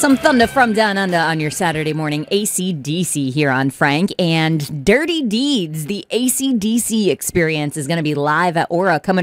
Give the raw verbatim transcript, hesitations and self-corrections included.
Some thunder from down under on your Saturday morning. A C D C here on Frank. And Dirty Deeds, the A C D C experience, is going to be live at Aura coming